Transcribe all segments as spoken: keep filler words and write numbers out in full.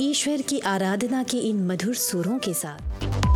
ईश्वर की आराधना के इन मधुर सुरों के साथ।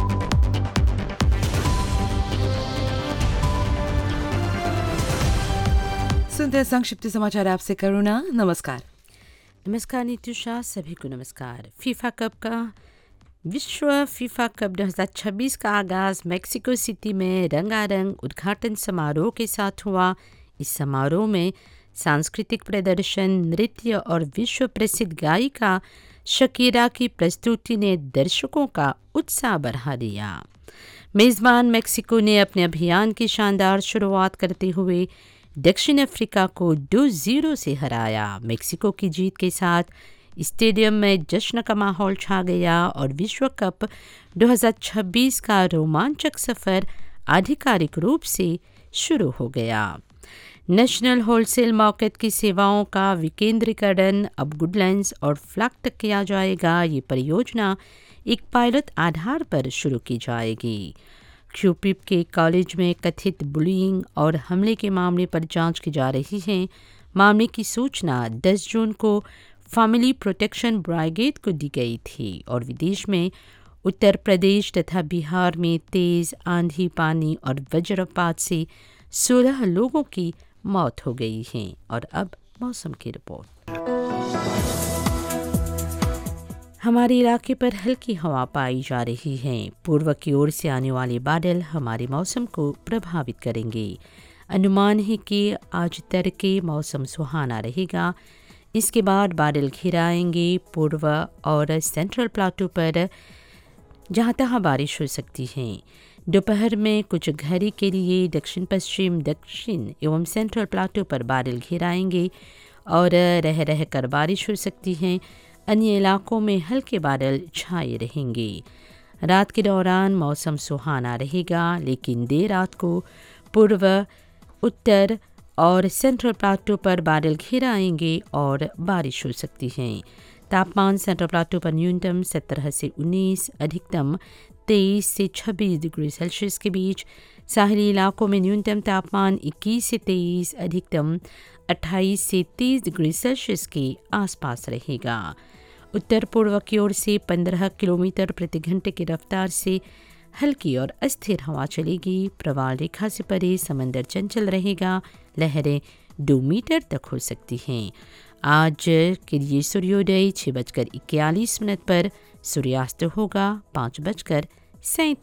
सुनते हैं संक्षिप्त समाचार आपसे करुणा। नमस्कार। नमस्कार नीतूषा, सभी को नमस्कार। फीफा कप का विश्व फीफा कप दो हज़ार छब्बीस का आगाज मेक्सिको सिटी में रंगारंग उद्घाटन समारोह के साथ हुआ। इस समारोह में सांस्कृतिक प्रदर्शन, नृत्य और विश्व प्रसिद्ध गायिका शकीरा की प्रस्तुति ने दर्शकों का उत्साह बढ़ा दिया। मेज़बान मेक्सिको ने अपने अभियान की शानदार शुरुआत करते हुए दक्षिण अफ्रीका को दो शून्य से हराया। मेक्सिको की जीत के साथ स्टेडियम में जश्न का माहौल छा गया और विश्व कप दो हज़ार छब्बीस का रोमांचक सफ़र आधिकारिक रूप से शुरू हो गया। नेशनल होलसेल मार्केट की सेवाओं का विकेंद्रीकरण अब गुडलैंड्स और फ्लैग तक किया जाएगा। ये परियोजना एक पायलट आधार पर शुरू की जाएगी। क्यूपिप के कॉलेज में कथित बुलिंग और हमले के मामले पर जांच की जा रही है। मामले की सूचना दस जून को फैमिली प्रोटेक्शन ब्रिगेड को दी गई थी और विदेश में उत्तर प्रदेश तथा बिहार में तेज आंधी, पानी और वज्रपात से सोलह लोगों की मौत हो गई है। और अब मौसम की रिपोर्ट। हमारे इलाके पर हल्की हवा पाई जा रही है। पूर्व की ओर से आने वाले बादल हमारे मौसम को प्रभावित करेंगे। अनुमान है कि आज तड़के मौसम सुहाना रहेगा। इसके बाद बादल घिर आएंगे। पूर्व और सेंट्रल प्लाटू पर जहाँ तहाँ बारिश हो सकती है। दोपहर में कुछ घड़ी के लिए दक्षिण पश्चिम, दक्षिण एवं सेंट्रल प्लाटू पर बादल घिर आएंगे और रह रह कर बारिश हो सकती है। अन्य इलाकों में हल्के बादल छाए रहेंगे। रात के दौरान मौसम सुहाना रहेगा, लेकिन देर रात को पूर्व, उत्तर और सेंट्रल प्लाटू पर बादल घिर आएंगे और बारिश हो सकती है। तापमान सेंट्रल प्लाटू पर न्यूनतम सत्रह से उन्नीस, अधिकतम तेईस से छब्बीस डिग्री सेल्सियस के बीच। साहली इलाकों में न्यूनतम तापमान इक्कीस से तेईस, अधिकतम अट्ठाईस से तीस डिग्री सेल्सियस के आसपास रहेगा। उत्तर पूर्व की ओर से पंद्रह किलोमीटर प्रति घंटे की रफ्तार से हल्की और अस्थिर हवा चलेगी। प्रवाल रेखा से परे समंदर चंचल रहेगा। लहरें दो मीटर तक हो सकती हैं। आज के लिए सूर्योदय छः बजकर इक्यालीस मिनट पर, सूर्यास्त होगा पाँच बजकर सैंतीस